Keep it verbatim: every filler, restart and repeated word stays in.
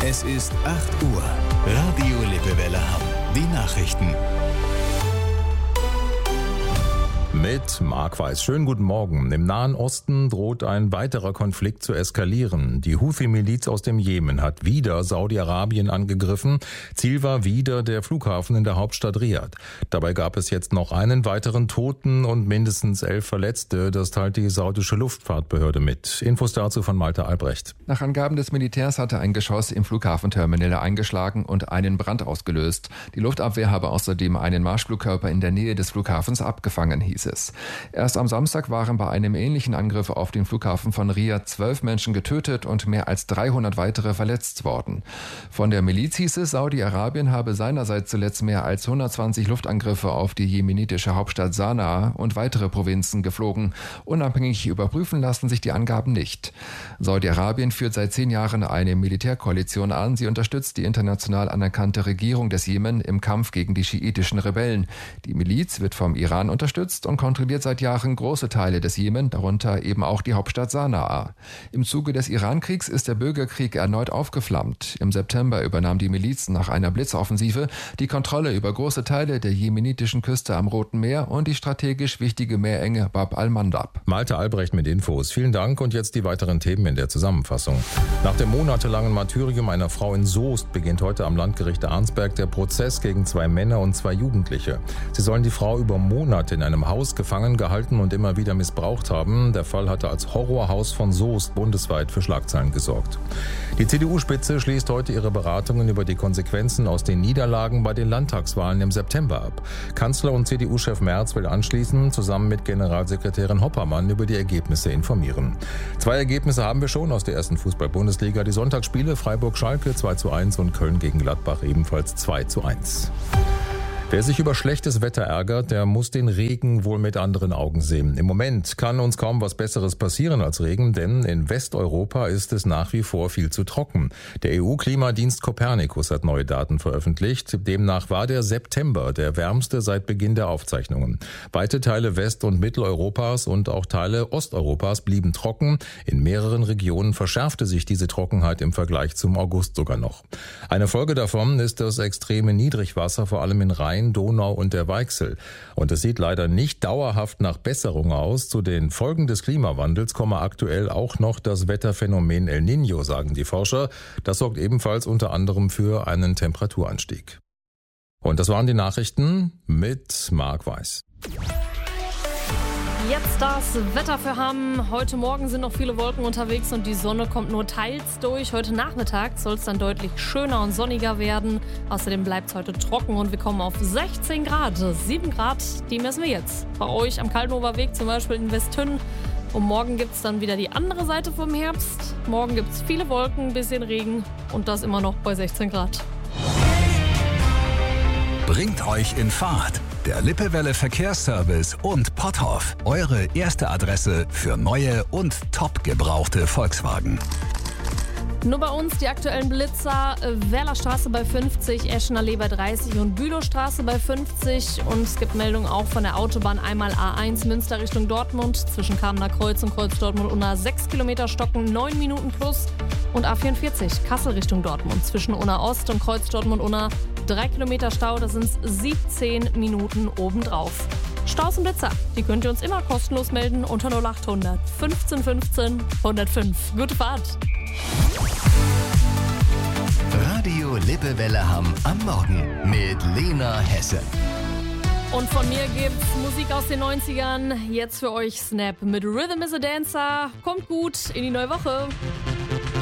Es ist acht Uhr. Radio Lippewelle Hamm. Die Nachrichten. Mit Marc Weiß. Schönen guten Morgen. Im Nahen Osten droht ein weiterer Konflikt zu eskalieren. Die Houthi-Miliz aus dem Jemen hat wieder Saudi-Arabien angegriffen. Ziel war wieder der Flughafen in der Hauptstadt Riad. Dabei gab es jetzt noch einen weiteren Toten und mindestens elf Verletzte. Das teilt die saudische Luftfahrtbehörde mit. Infos dazu von Malte Albrecht. Nach Angaben des Militärs hatte ein Geschoss im Flughafenterminal eingeschlagen und einen Brand ausgelöst. Die Luftabwehr habe außerdem einen Marschflugkörper in der Nähe des Flughafens abgefangen, hieß es. Erst am Samstag waren bei einem ähnlichen Angriff auf den Flughafen von Riad zwölf Menschen getötet und mehr als dreihundert weitere verletzt worden. Von der Miliz hieß es, Saudi-Arabien habe seinerseits zuletzt mehr als hundertzwanzig Luftangriffe auf die jemenitische Hauptstadt Sanaa und weitere Provinzen geflogen. Unabhängig überprüfen lassen sich die Angaben nicht. Saudi-Arabien führt seit zehn Jahren eine Militärkoalition an. Sie unterstützt die international anerkannte Regierung des Jemen im Kampf gegen die schiitischen Rebellen. Die Miliz wird vom Iran unterstützt und kontrolliert seit Jahren große Teile des Jemen, darunter eben auch die Hauptstadt Sanaa. Im Zuge des Irankriegs ist der Bürgerkrieg erneut aufgeflammt. Im September übernahm die Miliz nach einer Blitzoffensive die Kontrolle über große Teile der jemenitischen Küste am Roten Meer und die strategisch wichtige Meerenge Bab al-Mandab. Malte Albrecht mit Infos. Vielen Dank und jetzt die weiteren Themen in der Zusammenfassung. Nach dem monatelangen Martyrium einer Frau in Soest beginnt heute am Landgericht Arnsberg der Prozess gegen zwei Männer und zwei Jugendliche. Sie sollen die Frau über Monate in einem Haus gefangen gehalten und immer wieder missbraucht haben. Der Fall hatte als Horrorhaus von Soest bundesweit für Schlagzeilen gesorgt. Die C D U-Spitze schließt heute ihre Beratungen über die Konsequenzen aus den Niederlagen bei den Landtagswahlen im September ab. Kanzler und C D U-Chef Merz will anschließend zusammen mit Generalsekretärin Hoppermann über die Ergebnisse informieren. Zwei Ergebnisse haben wir schon aus der ersten Fußball-Bundesliga. Die Sonntagsspiele Freiburg-Schalke zwei zu eins und Köln gegen Gladbach ebenfalls zwei zu eins. Wer sich über schlechtes Wetter ärgert, der muss den Regen wohl mit anderen Augen sehen. Im Moment kann uns kaum was Besseres passieren als Regen, denn in Westeuropa ist es nach wie vor viel zu trocken. Der E U-Klimadienst Copernicus hat neue Daten veröffentlicht. Demnach war der September der wärmste seit Beginn der Aufzeichnungen. Weite Teile West- und Mitteleuropas und auch Teile Osteuropas blieben trocken. In mehreren Regionen verschärfte sich diese Trockenheit im Vergleich zum August sogar noch. Eine Folge davon ist das extreme Niedrigwasser, vor allem in Rhein, Donau und der Weichsel. Und es sieht leider nicht dauerhaft nach Besserung aus. Zu den Folgen des Klimawandels komme aktuell auch noch das Wetterphänomen El Niño, sagen die Forscher. Das sorgt ebenfalls unter anderem für einen Temperaturanstieg. Und das waren die Nachrichten mit Marc Weiß. Jetzt das Wetter für Hamm. Heute Morgen sind noch viele Wolken unterwegs und die Sonne kommt nur teils durch. Heute Nachmittag soll es dann deutlich schöner und sonniger werden. Außerdem bleibt es heute trocken und wir kommen auf sechzehn Grad. sieben Grad, die messen wir jetzt. Bei euch am Kaltenhofer Weg zum Beispiel in Westhünn. Und morgen gibt es dann wieder die andere Seite vom Herbst. Morgen gibt es viele Wolken, ein bisschen Regen und das immer noch bei sechzehn Grad. Bringt euch in Fahrt. Der Lippewelle Verkehrsservice und Potthoff. Eure erste Adresse für neue und top gebrauchte Volkswagen. Nur bei uns die aktuellen Blitzer: Werlerstraße bei fünfzig, Eschenallee bei dreißig und Bülowstraße bei fünfzig. Und es gibt Meldungen auch von der Autobahn einmal A eins Münster Richtung Dortmund. Zwischen Kamener Kreuz und Kreuz Dortmund Unna sechs Kilometer Stocken, neun Minuten plus. Und A vierundvierzig Kassel Richtung Dortmund. Zwischen Unna Ost und Kreuz Dortmund Unna drei Kilometer Stau, das sind siebzehn Minuten obendrauf. Staus und Blitzer, die könnt ihr uns immer kostenlos melden unter null achthundert fünfzehn fünfzehn hundertfünf. Gute Fahrt! Radio Lippewelle Hamm am Morgen mit Lena Hesse. Und von mir gibt's Musik aus den neunzigern. Jetzt für euch Snap mit Rhythm is a Dancer. Kommt gut in die neue Woche.